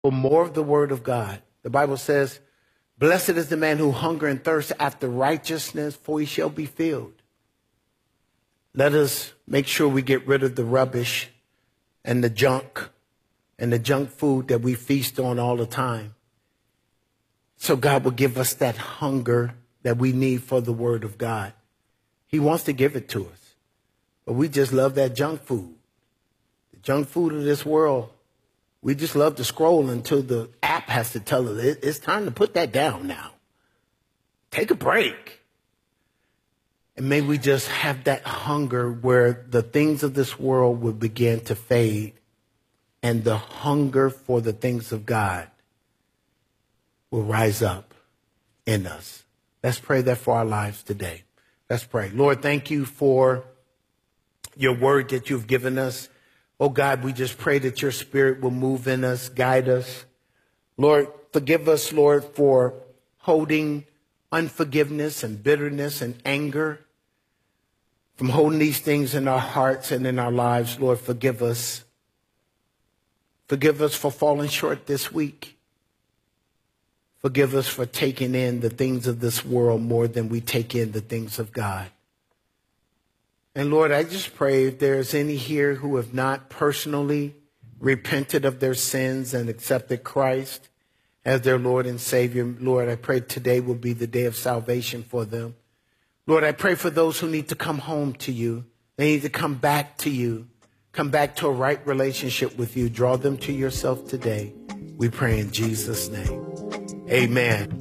for more of the word of God. The Bible says, blessed is the man who hunger and thirsts after righteousness, for he shall be filled. Let us make sure we get rid of the rubbish and the junk food that we feast on all the time. So God will give us that hunger that we need for the word of God. He wants to give it to us, but we just love that junk food. The junk food of this world, we just love to scroll until the app has to tell us it's time to put that down now. Take a break. And may we just have that hunger where the things of this world will begin to fade and the hunger for the things of God will rise up in us. Let's pray that for our lives today. Let's pray. Lord, thank you for your word that you've given us. Oh God, we just pray that your spirit will move in us, guide us. Lord, forgive us, Lord, for holding unforgiveness and bitterness and anger, from holding these things in our hearts and in our lives. Lord, forgive us. Forgive us for falling short this week. Forgive us for taking in the things of this world more than we take in the things of God. And Lord, I just pray if there's any here who have not personally repented of their sins and accepted Christ as their Lord and Savior, Lord, I pray today will be the day of salvation for them. Lord, I pray for those who need to come home to you. They need to come back to you, come back to a right relationship with you. Draw them to yourself today. We pray in Jesus' name. Amen.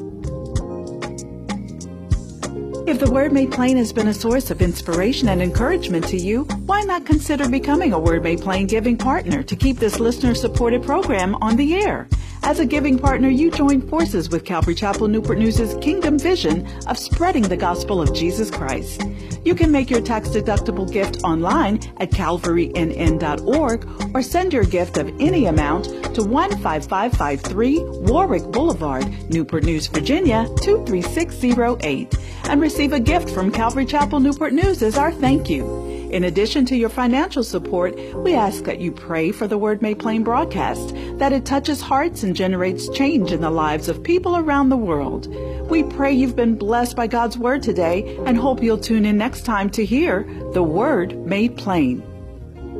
If the Word Made Plain has been a source of inspiration and encouragement to you, why not consider becoming a Word Made Plain giving partner to keep this listener-supported program on the air? As a giving partner, you join forces with Calvary Chapel Newport News' Kingdom Vision of spreading the gospel of Jesus Christ. You can make your tax-deductible gift online at calvarynn.org or send your gift of any amount to 15553 Warwick Boulevard, Newport News, Virginia 23608 and receive a gift from Calvary Chapel Newport News as our thank you. In addition to your financial support, we ask that you pray for the Word Made Plain broadcast, that it touches hearts and generates change in the lives of people around the world. We pray you've been blessed by God's Word today and hope you'll tune in next time to hear the Word Made Plain.